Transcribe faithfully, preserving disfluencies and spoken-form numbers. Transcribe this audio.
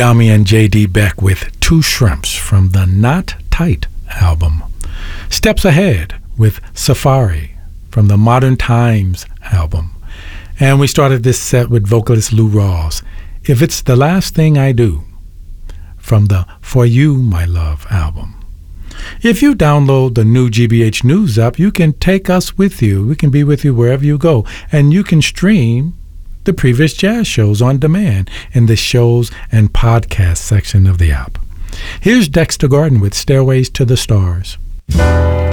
Damian J D. Beck with Two Shrimps from the Not Tight album. Steps Ahead with Safari from the Modern Times album. And we started this set with vocalist Lou Rawls, If It's the Last Thing I Do from the For You, My Love album. If you download the new G B H News app, you can take us with you. We can be with you wherever you go. And you can stream the previous jazz shows on demand in the shows and podcast section of the app. Here's Dexter Gordon with Stairways to the Stars.